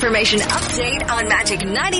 information update on Magic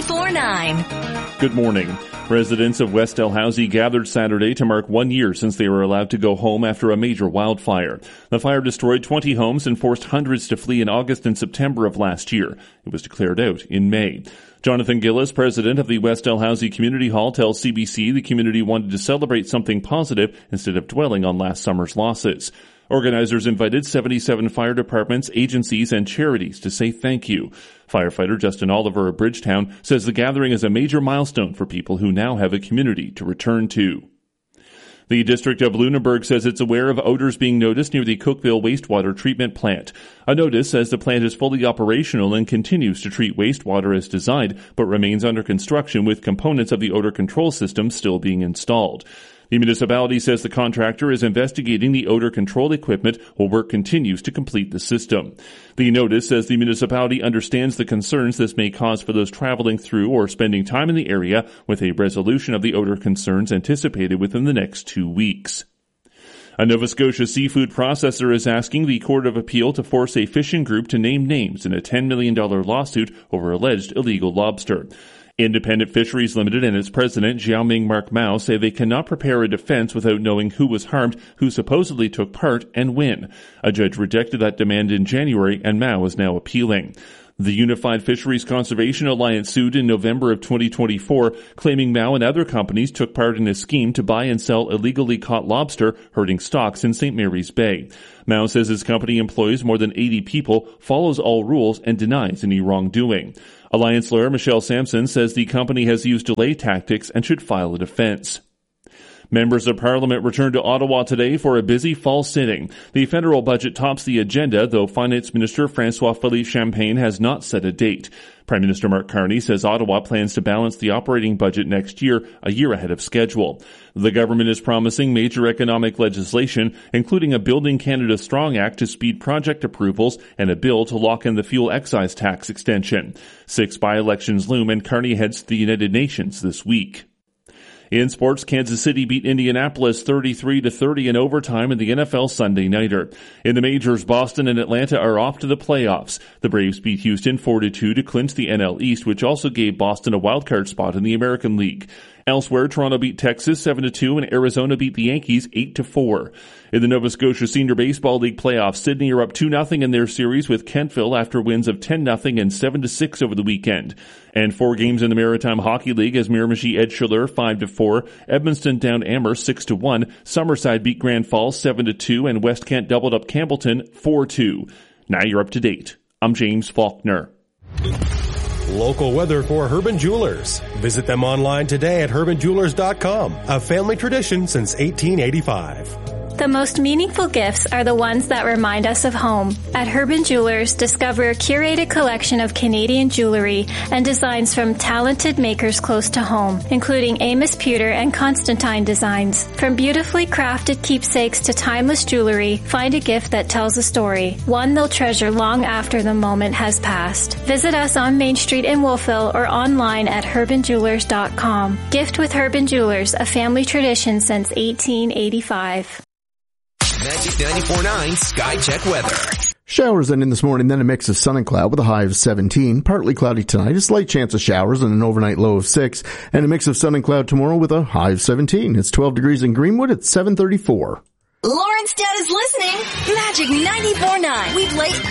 94.9. Good morning. Residents of West Dalhousie gathered Saturday to mark 1 year since they were allowed to go home after a major wildfire. The fire destroyed 20 homes and forced hundreds to flee in August and September of last year. It was declared out in May. Jonathan Gillis, president of the West Dalhousie Community Hall, tells CBC the community wanted to celebrate something positive instead of dwelling on last summer's losses. Organizers invited 77 fire departments, agencies, and charities to say thank you. Firefighter Justin Oliver of Bridgetown says the gathering is a major milestone for people who now have a community to return to. The District of Lunenburg says it's aware of odors being noticed near the Cookville wastewater treatment plant. A notice says the plant is fully operational and continues to treat wastewater as designed, but remains under construction with components of the odor control system still being installed. The municipality says the contractor is investigating the odor control equipment while work continues to complete the system. The notice says the municipality understands the concerns this may cause for those traveling through or spending time in the area, with a resolution of the odor concerns anticipated within the next 2 weeks. A Nova Scotia seafood processor is asking the Court of Appeal to force a fishing group to name names in a $10 million lawsuit over alleged illegal lobster. Independent Fisheries Limited and its president, Jiaoming Mark Mao, say they cannot prepare a defense without knowing who was harmed, who supposedly took part, and when. A judge rejected that demand in January, and Mao is now appealing. The Unified Fisheries Conservation Alliance sued in November of 2024, claiming Mao and other companies took part in a scheme to buy and sell illegally caught lobster, hurting stocks in St. Mary's Bay. Mao says his company employs more than 80 people, follows all rules, and denies any wrongdoing. Alliance lawyer Michelle Sampson says the company has used delay tactics and should file a defense. Members of Parliament returned to Ottawa today for a busy fall sitting. The federal budget tops the agenda, though Finance Minister François-Philippe Champagne has not set a date. Prime Minister Mark Carney says Ottawa plans to balance the operating budget next year, a year ahead of schedule. The government is promising major economic legislation, including a Building Canada Strong Act to speed project approvals and a bill to lock in the fuel excise tax extension. 6 by-elections loom, and Carney heads to the United Nations this week. In sports, Kansas City beat Indianapolis 33-30 in overtime in the NFL Sunday Nighter. In the majors, Boston and Atlanta are off to the playoffs. The Braves beat Houston 4-2 to clinch the NL East, which also gave Boston a wildcard spot in the American League. Elsewhere, Toronto beat Texas 7-2 and Arizona beat the Yankees 8-4. In the Nova Scotia Senior Baseball League playoffs, Sydney are up 2-0 in their series with Kentville after wins of 10-0 and 7-6 over the weekend. And 4 games in the Maritime Hockey League as Miramichi edged Chaleur 5-4, Edmundston downed Amherst 6-1, Summerside beat Grand Falls 7-2, and West Kent doubled up Campbellton 4-2. Now you're up to date. I'm James Faulkner. Local weather for Herban Jewelers. Visit them online today at herbanjewelers.com. A family tradition since 1885. The most meaningful gifts are the ones that remind us of home. At Herban Jewelers, discover a curated collection of Canadian jewelry and designs from talented makers close to home, including Amos Pewter and Constantine designs. From beautifully crafted keepsakes to timeless jewelry, find a gift that tells a story, one they'll treasure long after the moment has passed. Visit us on Main Street in Wolfville or online at herbanjewelers.com. Gift with Herban Jewelers, a family tradition since 1885. Magic 94.9 Sky Check weather. Showers ending this morning, then a mix of sun and cloud with a high of 17. Partly cloudy tonight, a slight chance of showers and an overnight low of 6. And a mix of sun and cloud tomorrow with a high of 17. It's 12 degrees in Greenwood at 7:34. Lawrence Dad is listening. Magic 94.9. We play